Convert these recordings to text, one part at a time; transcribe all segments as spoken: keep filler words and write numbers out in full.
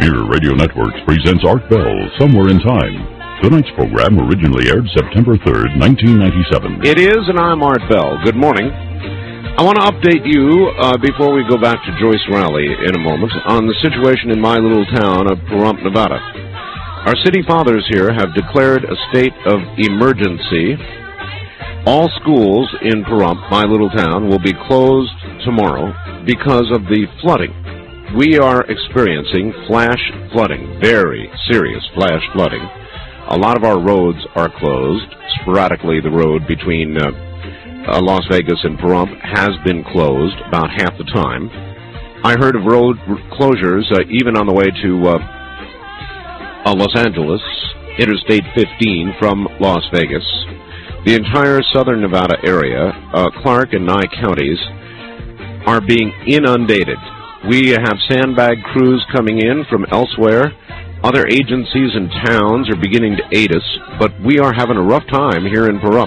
Pioneer Radio Networks presents Art Bell, Somewhere in Time. Tonight's program originally aired September third, nineteen ninety-seven. It is, and I'm Art Bell. Good morning. I want to update you, uh, before we go back to Joyce Riley in a moment, on the situation in my little town of Pahrump, Nevada. Our city fathers here have declared a state of emergency. All schools in Pahrump, my little town, will be closed tomorrow because of the flooding. We are experiencing flash flooding, very serious flash flooding. A lot of our roads are closed. Sporadically, the road between uh, uh, Las Vegas and Pahrump has been closed about half the time. I heard of road closures uh, even on the way to uh, uh, Los Angeles, Interstate fifteen from Las Vegas. The entire southern Nevada area, uh, Clark and Nye counties, are being inundated. We have sandbag crews coming in from elsewhere. Other agencies and towns are beginning to aid us, but we are having a rough time here in Pahrump.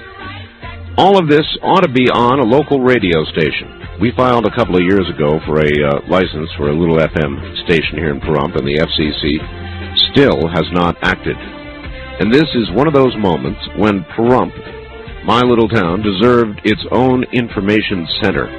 All of this ought to be on a local radio station. We filed a couple of years ago for a uh, license for a little F M station here in Pahrump, and the F C C still has not acted. And this is one of those moments when Pahrump, my little town, deserved its own information center.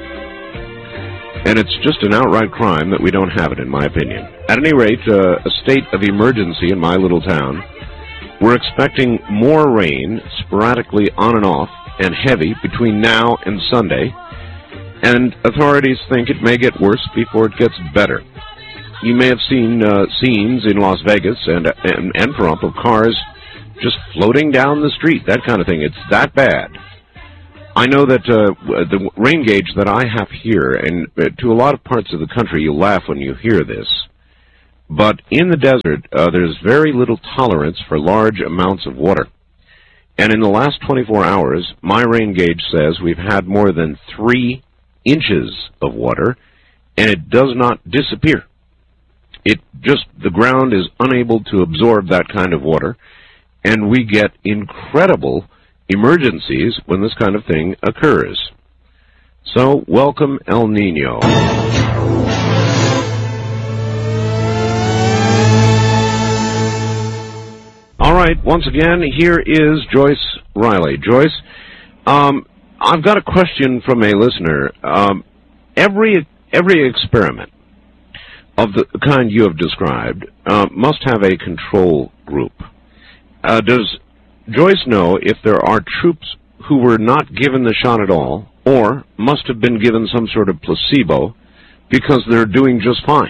And it's just an outright crime that we don't have it, in my opinion. At any rate, uh, a state of emergency in my little town. We're expecting more rain, sporadically on and off, and heavy between now and Sunday. And authorities think it may get worse before it gets better. You may have seen uh, scenes in Las Vegas and, and, and Pahrump of cars just floating down the street, that kind of thing. It's that bad. I know that uh, the rain gauge that I have here, and to a lot of parts of the country, you laugh when you hear this, but in the desert, uh, there's very little tolerance for large amounts of water. And in the last twenty-four hours, my rain gauge says we've had more than three inches of water, and it does not disappear. It just, the ground is unable to absorb that kind of water, and we get incredible emergencies when this kind of thing occurs. So, welcome El Nino. All right, once again, here is Joyce Riley. Joyce, um, I've got a question from a listener. Um, every every experiment of the kind you have described uh, must have a control group. Uh, does Joyce know if there are troops who were not given the shot at all, or must have been given some sort of placebo because they're doing just fine?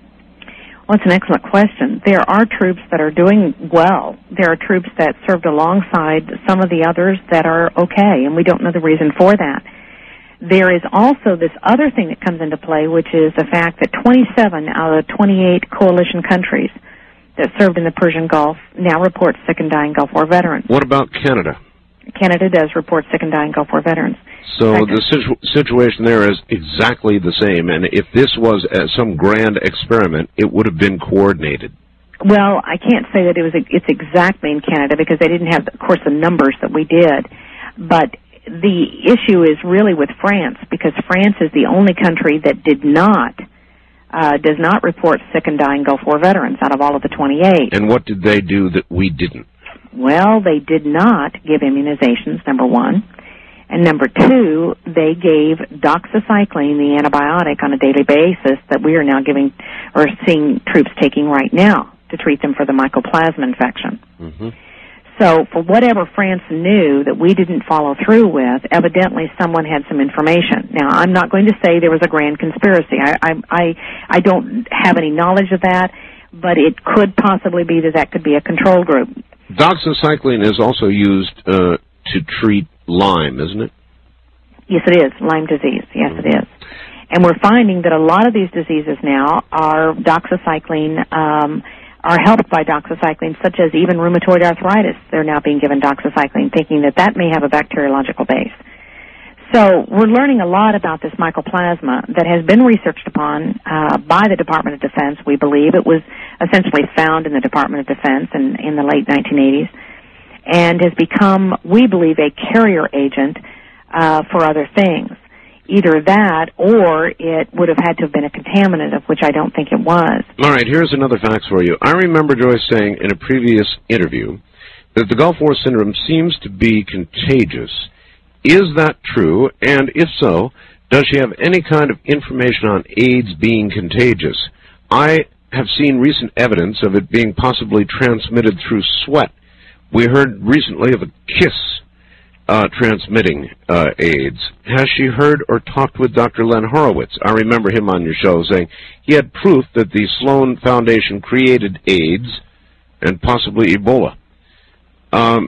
Well, it's an excellent question. There are troops that are doing well. There are troops that served alongside some of the others that are okay, and we don't know the reason for that. There is also this other thing that comes into play, which is the fact that twenty-seven out of twenty-eight coalition countries that served in the Persian Gulf now report sick and dying Gulf War veterans. What about Canada? Canada does report sick and dying Gulf War veterans. So the situ situation there is exactly the same, and if this was uh, some grand experiment, it would have been coordinated. Well, I can't say that it was. It's exactly in Canada because they didn't have, of course, the numbers that we did. But the issue is really with France, because France is the only country that did not Uh, does not report sick and dying Gulf War veterans out of all of the twenty-eight. And what did they do that we didn't? Well, they did not give immunizations, number one. And number two, they gave doxycycline, the antibiotic, on a daily basis that we are now giving, or seeing troops taking right now to treat them for the mycoplasma infection. Mm-hmm. So for whatever France knew that we didn't follow through with, evidently someone had some information. Now, I'm not going to say there was a grand conspiracy. I, I, I, I don't have any knowledge of that, but it could possibly be that that could be a control group. Doxycycline is also used uh, to treat Lyme, isn't it? Yes, it is. Lyme disease. Yes, mm-hmm. it is. And we're finding that a lot of these diseases now are doxycycline, um, are helped by doxycycline, such as even rheumatoid arthritis. They're now being given doxycycline, thinking that that may have a bacteriological base. So we're learning a lot about this mycoplasma that has been researched upon uh, by the Department of Defense, we believe. It was essentially found in the Department of Defense in, in the late nineteen eighties and has become, we believe, a carrier agent uh, for other things. either that or it would have had to have been a contaminant, of which I don't think it was. All right, here's another fact for you. I remember Joyce saying in a previous interview that the Gulf War syndrome seems to be contagious. Is that true? And if so, does she have any kind of information on AIDS being contagious? I have seen recent evidence of it being possibly transmitted through sweat. We heard recently of a kiss uh, transmitting uh, AIDS. Has she heard or talked with Doctor Len Horowitz? I remember him on your show saying he had proof that the Sloan Foundation created AIDS and possibly Ebola. Um,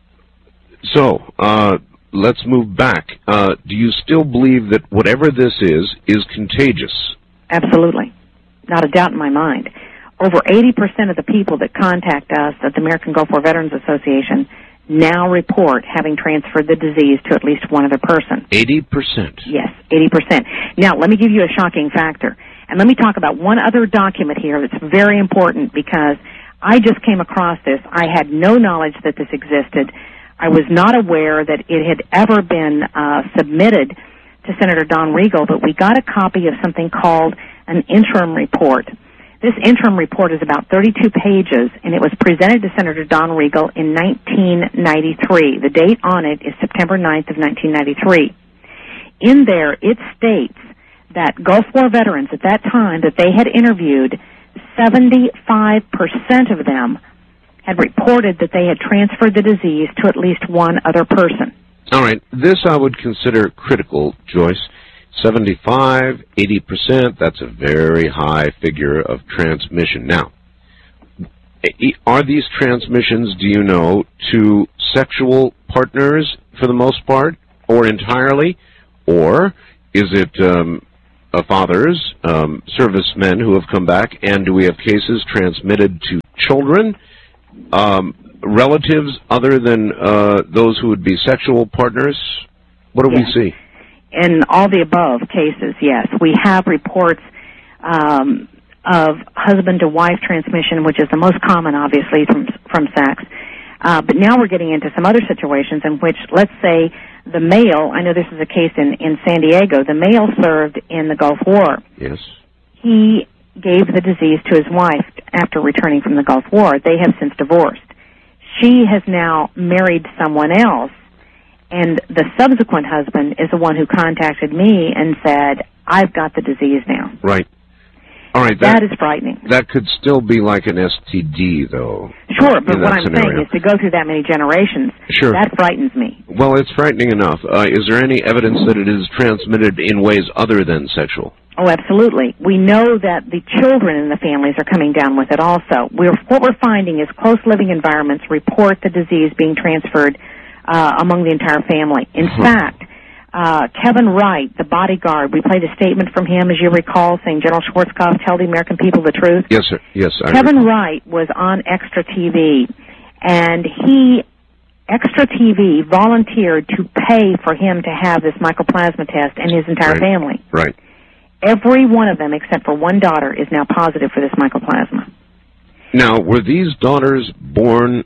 so, uh, let's move back. Uh, do you still believe that whatever this is, is contagious? Absolutely. Not a doubt in my mind. Over eighty percent of the people that contact us at the American Gulf War Veterans Association now report having transferred the disease to at least one other person. eighty percent? Yes, eighty percent. Now, let me give you a shocking factor. And let me talk about one other document here that's very important because I just came across this. I had no knowledge that this existed. I was not aware that it had ever been uh, submitted to Senator Don Regal, but we got a copy of something called an interim report. This interim report is about thirty-two pages, and it was presented to Senator Don Regal in nineteen ninety-three. The date on it is September ninth of nineteen ninety-three. In there, it states that Gulf War veterans at that time that they had interviewed, seventy-five percent of them had reported that they had transferred the disease to at least one other person. All right. This I would consider critical, Joyce. seventy-five, eighty percent, that's a very high figure of transmission. Now, are these transmissions, do you know, to sexual partners for the most part, or entirely? Or is it um, uh, fathers, um, servicemen who have come back, and do we have cases transmitted to children, um, relatives other than uh, those who would be sexual partners? What do yes. we see? In all the above cases, yes. We have reports um, of husband-to-wife transmission, which is the most common, obviously, from, from sex. Uh, but now we're getting into some other situations in which, let's say, the male, I know this is a case in, in San Diego, the male served in the Gulf War. Yes. He gave the disease to his wife after returning from the Gulf War. They have since divorced. She has now married someone else, and the subsequent husband is the one who contacted me and said, I've got the disease now. Right. All right. That, that is frightening. That could still be like an S T D, though. Sure, but what I'm scenario. saying is to go through that many generations, sure. that frightens me. Well, it's frightening enough. Uh, is there any evidence that it is transmitted in ways other than sexual? Oh, absolutely. We know that the children in the families are coming down with it also. We're, what we're finding is close living environments report the disease being transferred uh, among the entire family. In hmm. fact, uh, Kevin Wright, the bodyguard, we played a statement from him, as you recall, saying, General Schwarzkopf, tell the American people the truth. Yes, sir. Yes, I Kevin recall. Wright was on Extra T V, and he, Extra T V, volunteered to pay for him to have this mycoplasma test and his entire right. family. Right. Every one of them, except for one daughter, is now positive for this mycoplasma. Now, were these daughters born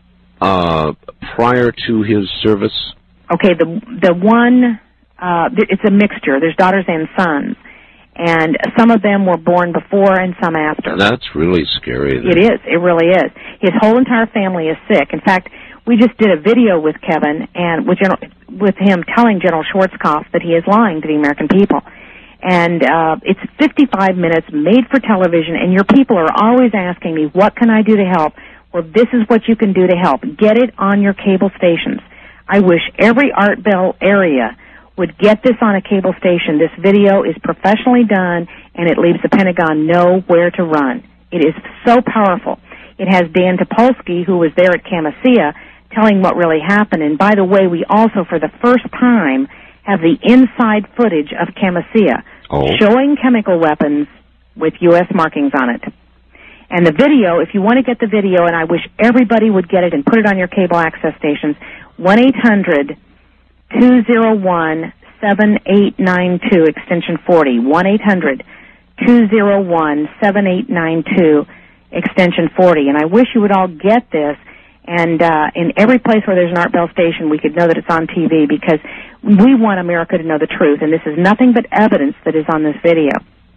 uh, prior to his service? Okay, the the one, uh, it's a mixture. There's daughters and sons, and some of them were born before and some after. That's really scary. It is. It really is. His whole entire family is sick. In fact, we just did a video with Kevin and with General, with him telling General Schwarzkopf that he is lying to the American people. And uh, it's fifty-five minutes, made for television, and your people are always asking me, what can I do to help? Well, this is what you can do to help. Get it on your cable stations. I wish every Art Bell area would get this on a cable station. This video is professionally done, and it leaves the Pentagon know where to run. It is so powerful. It has Dan Topolsky, who was there at Camisea, telling what really happened. And by the way, we also, for the first time, have the inside footage of Camisea oh. showing chemical weapons with U S markings on it. And the video, if you want to get the video, and I wish everybody would get it and put it on your cable access stations, one eight hundred two oh one seven eight nine two, extension forty, one eight hundred two oh one seven eight nine two, extension forty. And I wish you would all get this. And uh, in every place where there's an Art Bell station, we could know that it's on T V, because we want America to know the truth, and this is nothing but evidence that is on this video.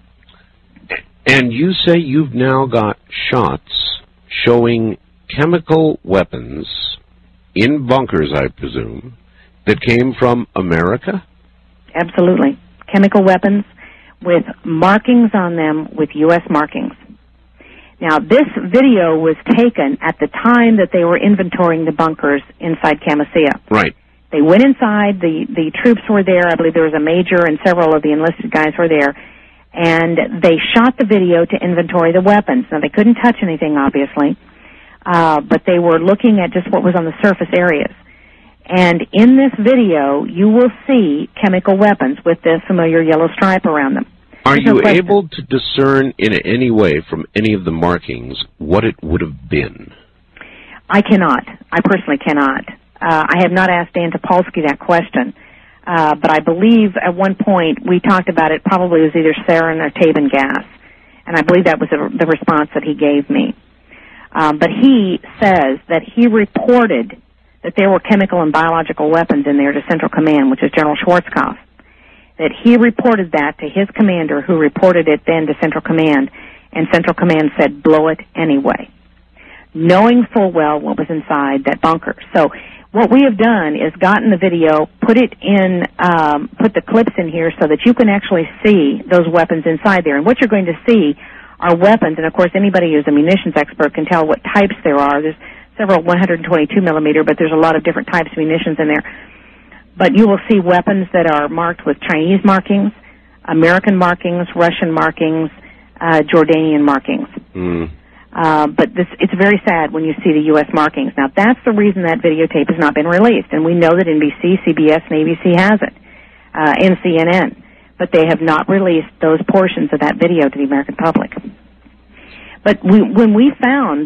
And you say you've now got shots showing chemical weapons in bunkers, I presume, that came from America? Absolutely. Chemical weapons with markings on them with U S markings. Now, this video was taken at the time that they were inventorying the bunkers inside Camisea. Right. They went inside, the, the troops were there, I believe there was a major and several of the enlisted guys were there, and they shot the video to inventory the weapons. Now, they couldn't touch anything, obviously, uh, but they were looking at just what was on the surface areas. And in this video, you will see chemical weapons with the familiar yellow stripe around them. Are There's you no question. able to discern in any way from any of the markings what it would have been? I cannot. I personally cannot. Uh, I have not asked Dan Topolsky that question, uh, but I believe at one point we talked about it probably was either sarin or Tabin gas, and I believe that was the, the response that he gave me. Um, but he says that he reported that there were chemical and biological weapons in there to Central Command, which is General Schwarzkopf, that he reported that to his commander, who reported it then to Central Command, and Central Command said, blow it anyway, knowing full well what was inside that bunker. So what we have done is gotten the video, put it in, um, put the clips in here so that you can actually see those weapons inside there. And what you're going to see are weapons, and of course anybody who's a munitions expert can tell what types there are. There's several one twenty-two millimeter, but there's a lot of different types of munitions in there. But you will see weapons that are marked with Chinese markings, American markings, Russian markings, uh, Jordanian markings. Mm. Uh, but this, it's very sad when you see the U S markings. Now, that's the reason that videotape has not been released. And we know that N B C, C B S, and A B C has it, uh, and C N N. But they have not released those portions of that video to the American public. But we, when we found